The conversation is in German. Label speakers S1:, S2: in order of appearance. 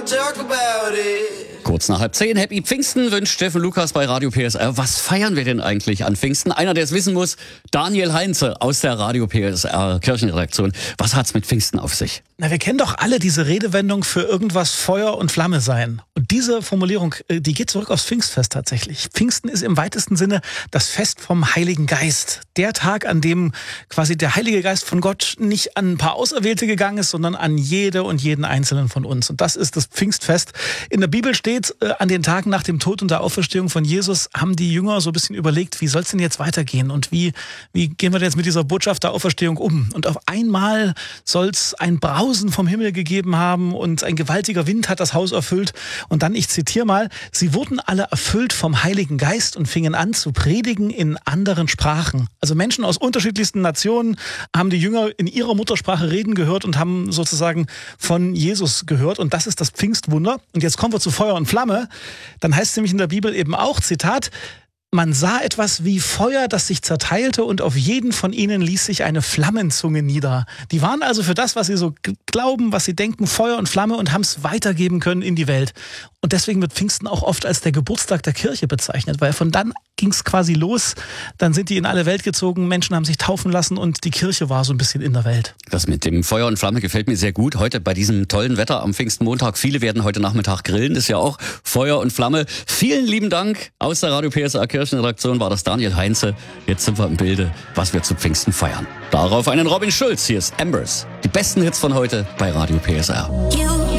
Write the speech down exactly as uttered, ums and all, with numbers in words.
S1: talk about it.
S2: Kurz nach halb zehn, Happy Pfingsten wünscht Steffen Lukas bei Radio P S R. Was feiern wir denn eigentlich an Pfingsten? Einer, der es wissen muss, Daniel Heinze aus der Radio P S R Kirchenredaktion. Was hat's mit Pfingsten auf sich?
S3: Na, wir kennen doch alle diese Redewendung für irgendwas Feuer und Flamme sein. Und diese Formulierung, die geht zurück aufs Pfingstfest tatsächlich. Pfingsten ist im weitesten Sinne das Fest vom Heiligen Geist. Der Tag, an dem quasi der Heilige Geist von Gott nicht an ein paar Auserwählte gegangen ist, sondern an jede und jeden Einzelnen von uns. Und das ist das Pfingstfest. In der Bibel steht, äh, an den Tagen nach dem Tod und der Auferstehung von Jesus haben die Jünger so ein bisschen überlegt, wie soll es denn jetzt weitergehen? Und wie, wie gehen wir denn jetzt mit dieser Botschaft der Auferstehung um? Und auf einmal soll es ein Brausen vom Himmel gegeben haben und ein gewaltiger Wind hat das Haus erfüllt. Und dann, ich zitiere mal, sie wurden alle erfüllt vom Heiligen Geist und fingen an zu predigen in anderen Sprachen. Also Menschen aus unterschiedlichsten Nationen haben die Jünger in ihrer Muttersprache reden gehört und haben sozusagen von Jesus gehört. Und das ist das Pfingstwunder. Und jetzt kommen wir zu Feuer und Flamme. Dann heißt es nämlich in der Bibel eben auch, Zitat, man sah etwas wie Feuer, das sich zerteilte und auf jeden von ihnen ließ sich eine Flammenzunge nieder. Die waren also für das, was sie so glauben, was sie denken, Feuer und Flamme und haben es weitergeben können in die Welt. Und deswegen wird Pfingsten auch oft als der Geburtstag der Kirche bezeichnet, weil von dann ging es quasi los. Dann sind die in alle Welt gezogen, Menschen haben sich taufen lassen und die Kirche war so ein bisschen in der Welt.
S2: Das mit dem Feuer und Flamme gefällt mir sehr gut. Heute bei diesem tollen Wetter am Pfingstmontag. Viele werden heute Nachmittag grillen. Das ist ja auch Feuer und Flamme. Vielen lieben Dank. Aus der Radio P S R Kirchenredaktion war das Daniel Heinze. Jetzt sind wir im Bilde, was wir zu Pfingsten feiern. Darauf einen Robin Schulz. Hier ist Embers. Die besten Hits von heute bei Radio P S R.